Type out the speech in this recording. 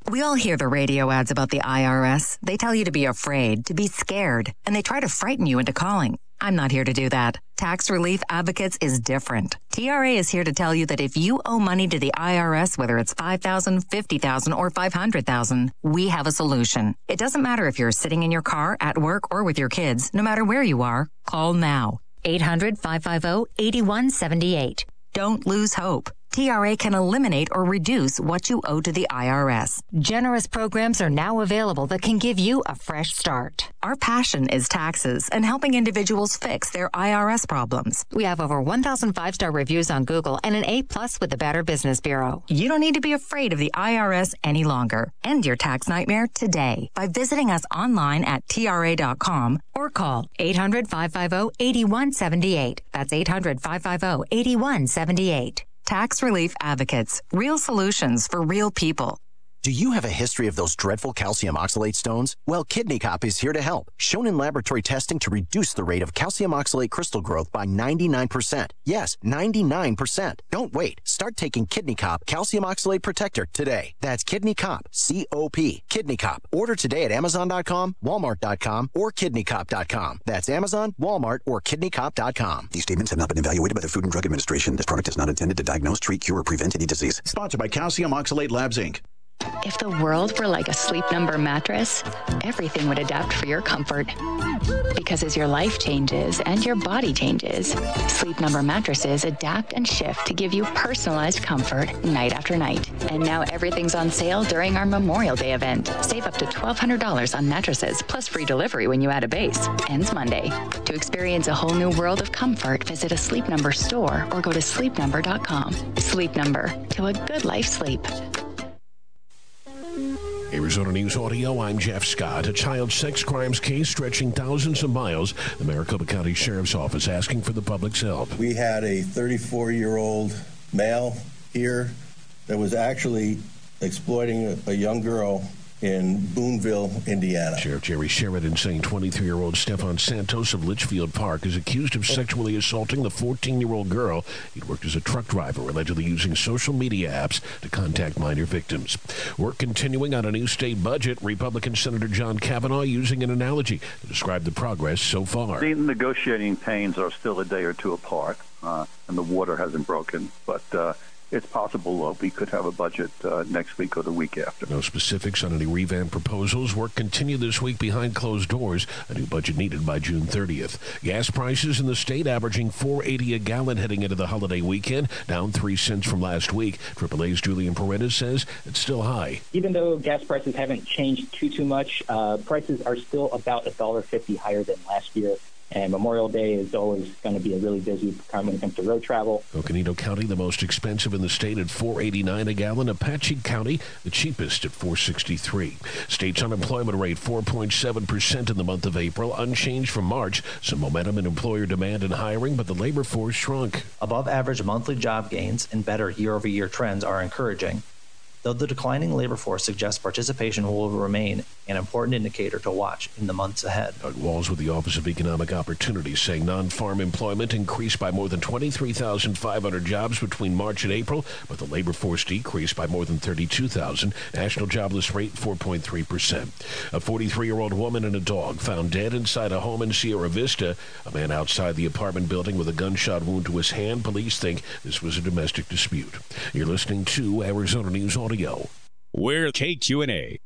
We all hear the radio ads about the IRS. They tell you to be afraid, to be scared, and they try to frighten you into calling. I'm not here to do that. Tax Relief Advocates is different. TRA is here to tell you that if you owe money to the IRS, whether it's $5,000, $50,000, or $500,000, we have a solution. It doesn't matter if you're sitting in your car, at work, or with your kids. No matter where you are, call now. 800-550-8178. Don't lose hope. TRA can eliminate or reduce what you owe to the IRS. Generous programs are now available that can give you a fresh start. Our passion is taxes and helping individuals fix their IRS problems. We have over 1,000 5-star reviews on Google and an A+ with the Better Business Bureau. You don't need to be afraid of the IRS any longer. End your tax nightmare today by visiting us online at TRA.com or call 800-550-8178. That's 800-550-8178. Tax Relief Advocates. Real solutions for real people. Do you have a history of those dreadful calcium oxalate stones? Well, Kidney Cop is here to help. Shown in laboratory testing to reduce the rate of calcium oxalate crystal growth by 99%. Yes, 99%. Don't wait. Start taking Kidney Cop Calcium Oxalate Protector today. That's Kidney Cop, C-O-P. Kidney Cop. Order today at Amazon.com, Walmart.com, or KidneyCop.com. That's Amazon, Walmart, or KidneyCop.com. These statements have not been evaluated by the Food and Drug Administration. This product is not intended to diagnose, treat, cure, or prevent any disease. Sponsored by Calcium Oxalate Labs, Inc. If the world were like a Sleep Number mattress, everything would adapt for your comfort. Because as your life changes and your body changes, Sleep Number mattresses adapt and shift to give you personalized comfort night after night. And now everything's on sale during our Memorial Day event. Save up to $1,200 on mattresses, plus free delivery when you add a base. Ends Monday. To experience a whole new world of comfort, visit a Sleep Number store or go to sleepnumber.com. Sleep Number. To a good life sleep. Arizona News Audio, I'm Jeff Scott. A child sex crimes case stretching thousands of miles. The Maricopa County Sheriff's Office asking for the public's help. We had a 34-year-old male here that was actually exploiting a young girl in Boonville, Indiana. Sheriff Jerry Sheridan saying 23-year-old Stefan Santos of Litchfield Park is accused of sexually assaulting the 14-year-old girl. He'd worked as a truck driver, allegedly using social media apps to contact minor victims. Work continuing on a new state budget. Republican Senator John Kavanaugh using an analogy to describe the progress so far. The negotiating pains are still a day or two apart, and the water hasn't broken, but it's possible we could have a budget next week or the week after. No specifics on any revamped proposals. Work continued this week behind closed doors. A new budget needed by June 30th. Gas prices in the state averaging $4.80 a gallon heading into the holiday weekend, down 3 cents from last week. AAA's Julian Paredes says it's still high. Even though gas prices haven't changed too much, prices are still about $1.50 higher than last year. And Memorial Day is always going to be a really busy time when it comes to road travel. Coconino County, the most expensive in the state at $4.89 a gallon. Apache County, the cheapest at $4.63. State's unemployment rate 4.7% in the month of April, unchanged from March. Some momentum in employer demand and hiring, but the labor force shrunk. Above average monthly job gains and better year-over-year trends are encouraging, though the declining labor force suggests participation will remain an important indicator to watch in the months ahead. Doug Walls with the Office of Economic Opportunities saying non-farm employment increased by more than 23,500 jobs between March and April, but the labor force decreased by more than 32,000. National jobless rate 4.3%. A 43-year-old woman and a dog found dead inside a home in Sierra Vista. A man outside the apartment building with a gunshot wound to his hand. Police think this was a domestic dispute. You're listening to Arizona News Audio. We're KQNA.